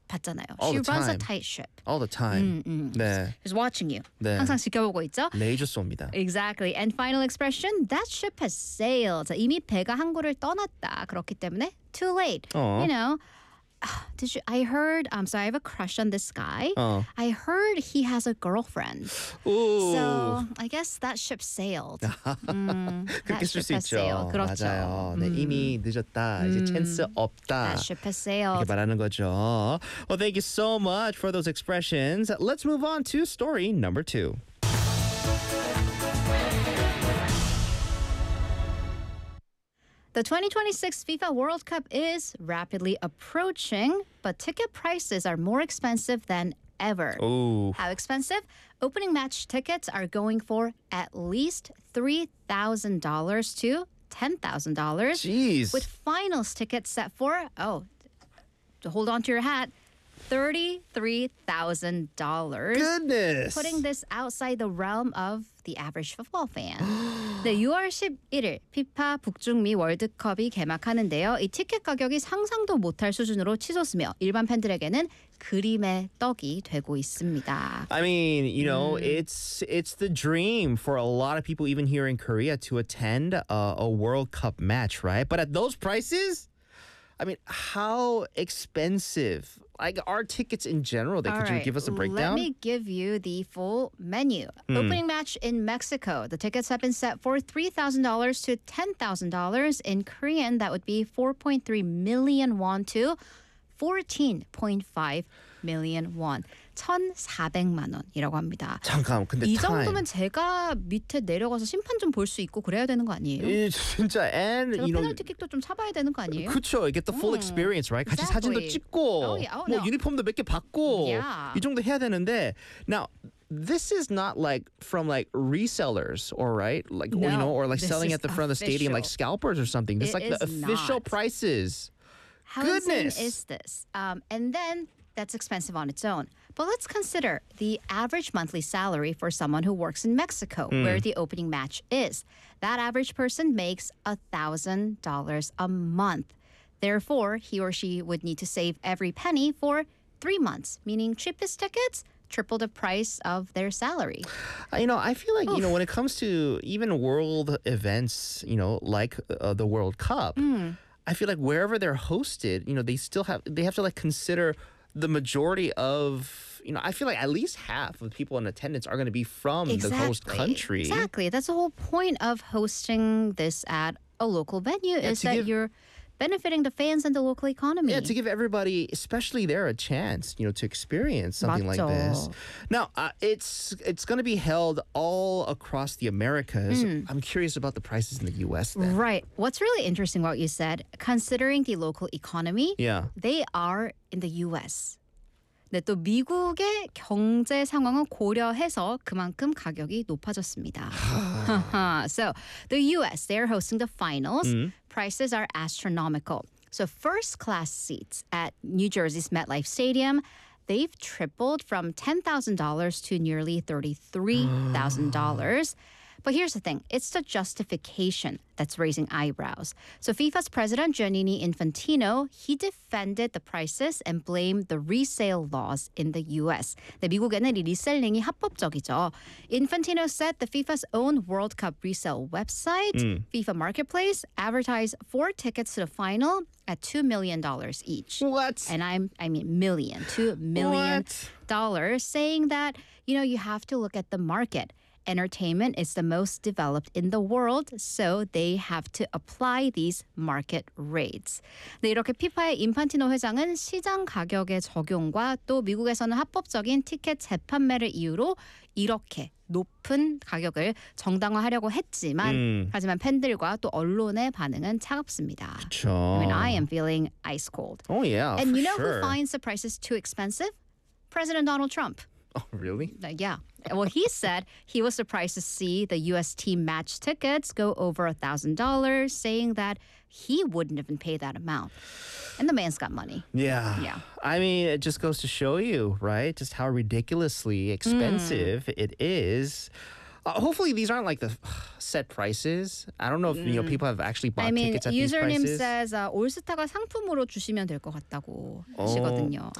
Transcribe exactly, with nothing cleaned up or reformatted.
봤잖아요. All She the runs a time. tight ship. All the time. 음, 음. 네. She's watching you. 네. 항상 지켜보고 있죠. 레이저 쏩니다. Exactly. And final expression, that ship has sailed. 자, 이미 배가 항구를 떠났다. 그렇기 때문에 too late. 어. You know, did you? I heard. Um, so I have a crush on this guy. 어. I heard he has a girlfriend. 오. So I guess that ship sailed. 음, 그렇게 that 쓸 ship 수 has 있죠. sailed. 그렇죠. 맞아요. 네, 음. 이미 늦었다. 이제 찬스 없다. That ship has 이렇게 sailed. 말하는 거죠. Well, thank you so much for those expressions. Let's move on to story number two. The twenty twenty-six FIFA World Cup is rapidly approaching, but ticket prices are more expensive than ever. Ooh. How expensive? Opening match tickets are going for at least three thousand dollars to ten thousand dollars. Jeez. With finals tickets set for, oh, to hold on to your hat, thirty-three thousand dollars. Goodness. Putting this outside the realm of the average football fan. 네, 유월 십일일 피파 북중미 월드컵이 개막하는데요. 이 티켓 가격이 상상도 못할 수준으로 치솟으며 일반 팬들에게는 그림의 떡이 되고 있습니다. I mean, you know, it's it's the dream for a lot of people, even here in Korea, to attend a, a World Cup match, right? But at those prices, I mean, how expensive? Like, are tickets in general? They, All could you right, give us a Let breakdown? me give you the full menu. Opening match in Mexico. The tickets have been set for three thousand dollars to ten thousand dollars. In Korean, that would be four point three million won to fourteen point five million won. 천사백만 원이라고 합니다. 잠깐, 근데 이 time. 정도면 제가 밑에 내려가서 심판 좀 볼 수 있고 그래야 되는 거 아니에요? 이 진짜 and 제가 you know 페널티킥도 좀 차봐야 되는 거 아니에요? 그쵸, you get the full 음, experience, right? 같이 exactly. 사진도 찍고 Oh, yeah. Oh, 뭐 no. 유니폼도 몇 개 받고 Yeah. 이 정도 해야 되는데 now this is not like from like resellers or right like or, you No, know or like this selling is at the front of the stadium like official. scalpers or something. This is It like the is official not. prices. How insane Goodness. is this? Um, and then that's expensive on its own. But let's consider the average monthly salary for someone who works in Mexico, where the opening match is. That average person makes one thousand dollars a month. Therefore, he or she would need to save every penny for three months, meaning cheapest tickets, triple the price of their salary. Uh, You know, I feel like, you know, when it comes to even world events, you know, like uh, the World Cup, I feel like wherever they're hosted, you know, they still have, they have to like consider the majority of, you know, I feel like at least half of the people in attendance are going to be from the host country. Exactly. That's the whole point of hosting this at a local venue is to that give- you're benefiting the fans and the local economy. Yeah, to give everybody, especially there, a chance, you know, to experience something like this. 맞죠. Now, uh, it's it's going to be held all across the Americas. I'm curious about the prices in the U S then. Right. What's really interesting what you said, considering the local economy, Yeah. they are in the U S. 근데 또 미국의 경제 상황을 고려해서 그만큼 가격이 높아졌습니다. So the U S, they're hosting the finals. Prices are astronomical. So first class seats at New Jersey's MetLife Stadium, they've tripled from ten thousand dollars to nearly thirty-three thousand dollars. But here's the thing, it's the justification that's raising eyebrows. So FIFA's president, Giannini Infantino, he defended the prices and blamed the resale laws in the U S. 네, 미국에는 이 리셀링이 합법적이죠. Infantino said the FIFA's own World Cup resale website, FIFA Marketplace, advertised four tickets to the final at two million dollars each. What? And I'm, I mean million, two million What? dollars, saying that, you know, you have to look at the market. Entertainment is the most developed in the world, so they have to apply these market rates. 네, 이렇게 피파의 인판티노 회장은 시장 가격의 적용과 또 미국에서는 합법적인 티켓 재판매를 이유로 이렇게 높은 가격을 정당화하려고 했지만 음. 하지만 팬들과 또 언론의 반응은 차갑습니다. 그쵸. I mean, I am feeling ice cold. Oh, yeah, And for you know sure. who finds the prices too expensive? President Donald Trump. Oh, really? Uh, Yeah. Well, he said he was surprised to see the U S team match tickets go over a thousand dollars, saying that he wouldn't even pay that amount. And the man's got money. Yeah. Yeah. I mean, it just goes to show you, right? Just how ridiculously expensive Mm. it is. Uh, hopefully, these aren't like the set prices. I don't know if you know people have actually bought Mm. I mean, tickets at these username prices. says uh, 올스타가 상품으로 주시면 될 것 같다고 하시거든요.